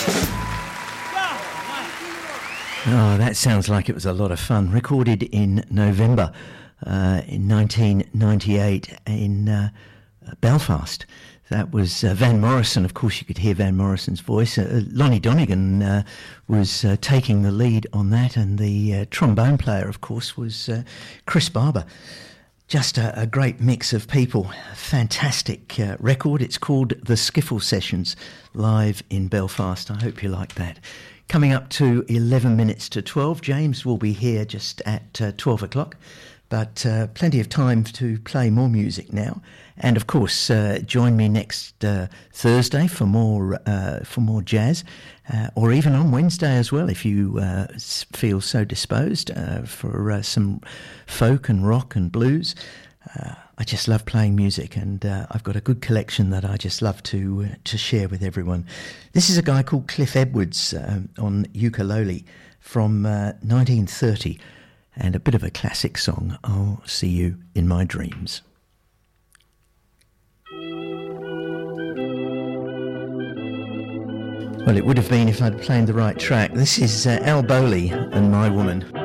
Oh, that sounds like it was a lot of fun. Recorded in November in 1998 in Belfast. That was Van Morrison. Of course, you could hear Van Morrison's voice. Lonnie Donegan was taking the lead on that, and the trombone player, of course, was Chris Barber. Just a great mix of people. Fantastic record. It's called The Skiffle Sessions, live in Belfast. I hope you like that. Coming up to 11 minutes to 12. James will be here just at 12 o'clock, but plenty of time to play more music now. And of course, join me next Thursday for more jazz, or even on Wednesday as well, if you feel so disposed, for some folk and rock and blues. I just love playing music, and I've got a good collection that I just love to share with everyone. This is a guy called Cliff Edwards on ukulele from 1930, and a bit of a classic song, I'll See You in My Dreams. Well, it would have been if I'd played the right track. This is Al Bowley and My Woman.